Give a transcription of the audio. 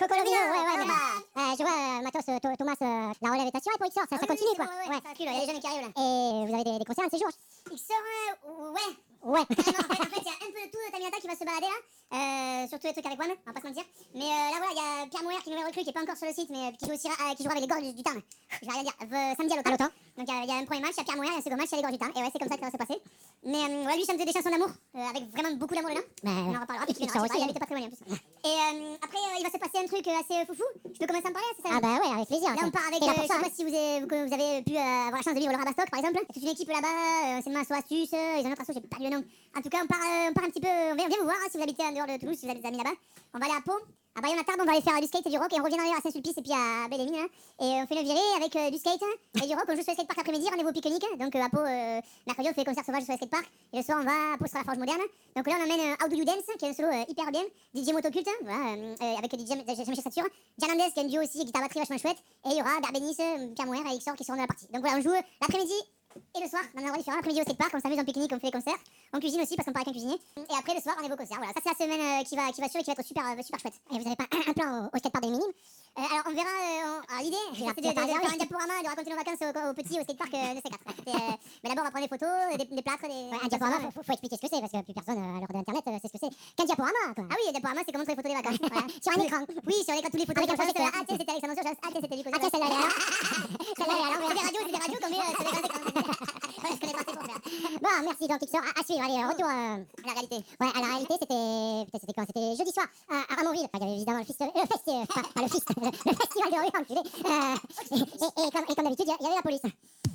Cocolovino, ouais, mais je vois Matos, Thomas, la relève est assurée pour XOR, ça continue quoi. Ouais, ça recule, il y a des jeunes qui arrivent là. Et vous avez des concerts un de ces jours? XOR, ouais. Ouais. Carrément, en fait, il y a un peu de tout de Taminata qui va se balader là. Surtout les trucs avec One, on va pas se mentir. Mais là, voilà, il y a Pierre Mouer qui est nouvelle recrue, qui est pas encore sur le site, mais qui joue aussi qui jouera avec les Gorges du Tarn. Je vais rien dire. Samedi à l'OTAN. Donc il y a un premier match, il y a Pierre Mouer, il y a un second match, il y a les Gorges du Tarn. Et ouais, c'est comme ça que ça va se passer. Mais ouais, lui, ça me fait des chansons d'amour, avec vraiment beaucoup d'amour dedans. On en reparlera, puis tu verras, il habite pas très loin en plus. Et après, il va se passer un truc assez foufou. Je peux commencer à me parler, c'est ça? Ah bah ouais, avec plaisir. Là, on part avec, je sais pas si vous avez pu avoir la chance de vivre le Rabastock par exemple. Toute une équipe là-bas, c'est demain Astuce, ils ont un autre asso, j'ai perdu le nom. En tout cas, on part un petit peu, on vient vous voir si vous habitez en dehors de Toulouse, si vous avez des amis là-bas. On va aller à Pau, à Bayonne-Tarbes, on va aller faire du skate et du rock et on revient derrière à Saint-Sulpice et puis à Belle-Émine. Et on fait le viré avec du skate et du rock, on joue sur le skatepark l'après-midi, rendez-vous au pique-nique. Donc à Pau, mercredi, on fait concert sauvage sur le skatepark et le soir, on va à Pau sur la Forge Moderne. Donc là, on emmène How Do You Dance, qui est un solo hyper bien, DJ Motoculte, voilà, avec DJ Jean-Michel Sature, Janandes, qui est un duo aussi, guitare batterie vachement chouette, et il y aura Berbénis, Pierre Mouer et XOR qui seront dans la partie. Donc voilà, on joue l'après-midi et le soir dans un endroit différent. L'après-midi au skatepark, on s'amuse en pique-nique, on fait les concerts, on cuisine aussi parce qu'on part avec un cuisinier. Et après le soir, on est au concert. Voilà, ça c'est la semaine qui va suivre et qui va être super chouette. Et vous avez pas un plan au skatepark des Minimes? Alors on verra, alors l'idée c'est de faire un diaporama, de raconter nos vacances aux petits au skatepark de C4. Mais d'abord on va prendre des photos, des plâtres, Ouais, un diaporama, faut expliquer ce que c'est parce que plus personne à l'heure d'internet sait ce que c'est. Qu'un diaporama quoi. Ah oui, le diaporama c'est comme montrer les photos des vacances. Voilà. Sur un écran. Oui, sur l'écran, tous les photos. Avec un projecteur. Ah tiens, c'était Alexandre Sochas, ah tiens, c'était Nico. Ah tiens, celle-là elle est là. Celle-là elle est là. C'est des radios qu'on met sur les grands écrans. Ouais, je connais pas assez pour faire. Bon, merci donc XOR. À suivre, allez, retour À la réalité. Ouais, à la réalité, c'était quand? C'était jeudi soir à Ramonville. Enfin, il y avait évidemment le festival de rue, enculé. Et comme d'habitude, il y avait la police.